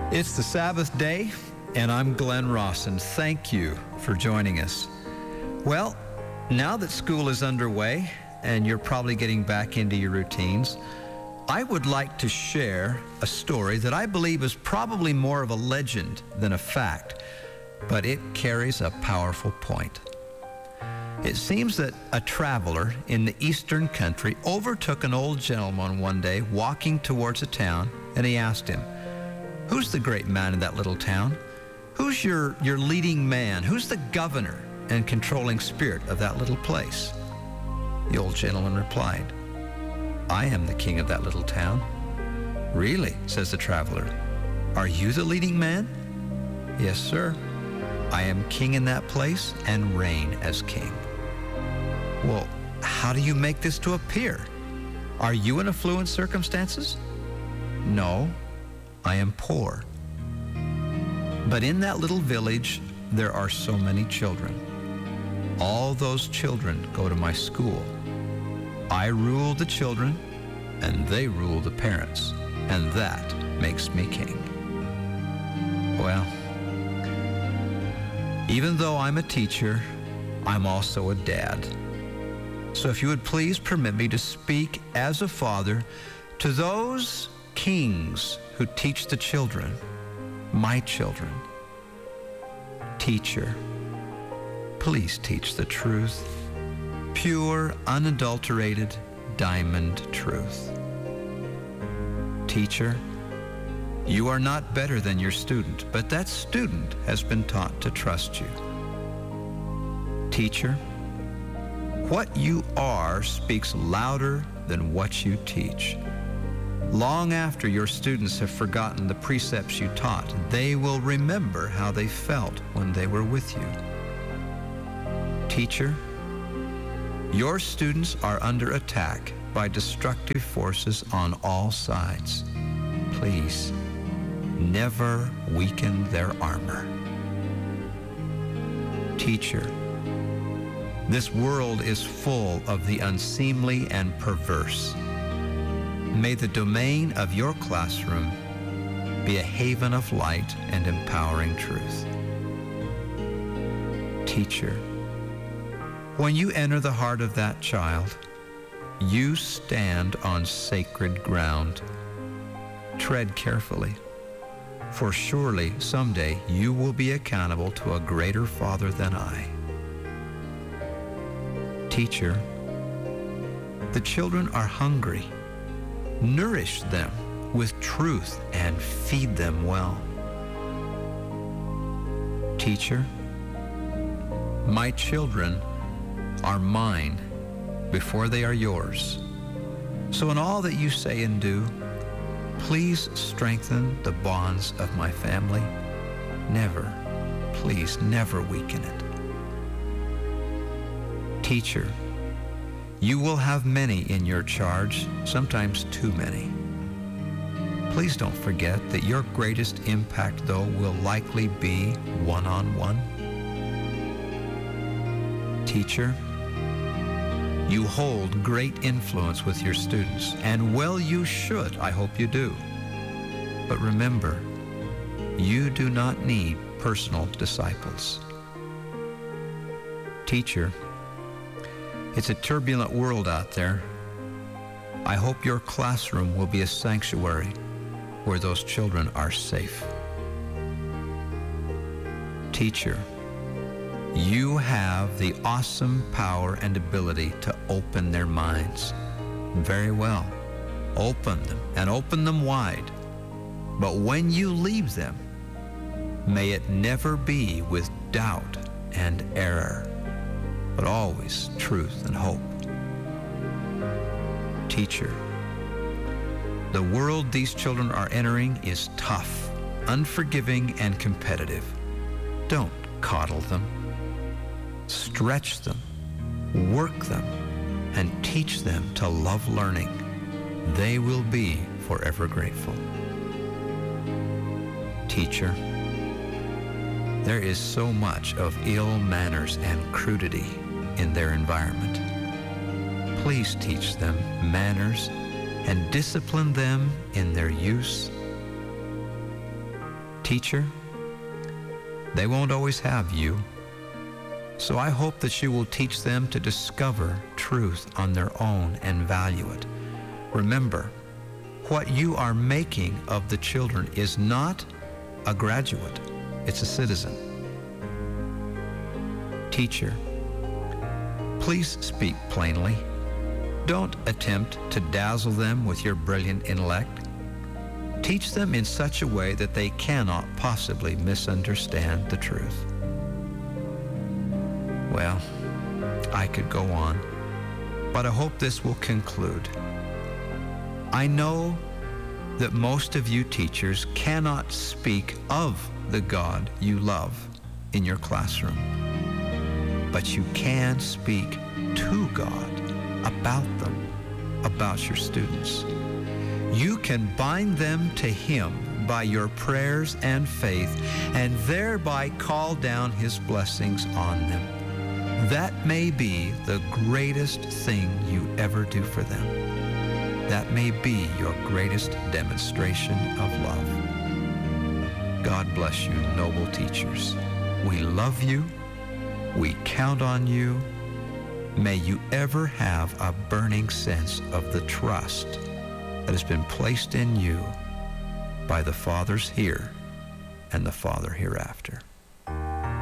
It's the Sabbath day, and I'm Glenn Rawson. Thank you for joining us. Well, now that school is underway and you're probably getting back into your routines, I would like to share a story that I believe is probably more of a legend than a fact, but it carries a powerful point. It seems that a traveler in the eastern country overtook an old gentleman one day walking towards a town, and he asked him, "Who's the great man in that little town? Who's your leading man? Who's the governor and controlling spirit of that little place?" The old gentleman replied, "I am the king of that little town." "Really?" says the traveler. "Are you the leading man?" "Yes, sir. I am king in that place and reign as king." "Well, how do you make this to appear? Are you in affluent circumstances?" "No, I am poor. But in that little village, there are so many children. All those children go to my school. I rule the children, and they rule the parents, and that makes me king." Well, even though I'm a teacher, I'm also a dad. So if you would please permit me to speak as a father to those kings who teach the children, my children. Teacher, please teach the truth, pure, unadulterated, diamond truth. Teacher, you are not better than your student, but that student has been taught to trust you. Teacher, what you are speaks louder than what you teach. Long after your students have forgotten the precepts you taught, they will remember how they felt when they were with you. Teacher, your students are under attack by destructive forces on all sides. Please, never weaken their armor. Teacher, this world is full of the unseemly and perverse. May the domain of your classroom be a haven of light and empowering truth. Teacher, when you enter the heart of that child, you stand on sacred ground. Tread carefully, for surely someday you will be accountable to a greater Father than I. Teacher, the children are hungry. Nourish them with truth and feed them well. Teacher, my children are mine before they are yours. So in all that you say and do, please strengthen the bonds of my family. Never, please never weaken it. Teacher, you will have many in your charge, sometimes too many. Please don't forget that your greatest impact, though, will likely be one-on-one. Teacher, you hold great influence with your students, and well you should, I hope you do. But remember, you do not need personal disciples. Teacher, it's a turbulent world out there. I hope your classroom will be a sanctuary where those children are safe. Teacher, you have the awesome power and ability to open their minds. Very well. Open them, and open them wide. But when you leave them, may it never be with doubt and error, but always truth and hope. Teacher, the world these children are entering is tough, unforgiving, and competitive. Don't coddle them. Stretch them, work them, and teach them to love learning. They will be forever grateful. Teacher, there is so much of ill manners and crudity in their environment. Please teach them manners and discipline them in their use. Teacher, they won't always have you, so I hope that you will teach them to discover truth on their own and value it. Remember, what you are making of the children is not a graduate, it's a citizen. Teacher, please speak plainly. Don't attempt to dazzle them with your brilliant intellect. Teach them in such a way that they cannot possibly misunderstand the truth. Well, I could go on, but I hope this will conclude. I know that most of you teachers cannot speak of the God you love in your classroom, but you can speak to God about them, about your students. You can bind them to Him by your prayers and faith, and thereby call down His blessings on them. That may be the greatest thing you ever do for them. That may be your greatest demonstration of love. God bless you, noble teachers. We love you. We count on you. May you ever have a burning sense of the trust that has been placed in you by the fathers here and the Father hereafter.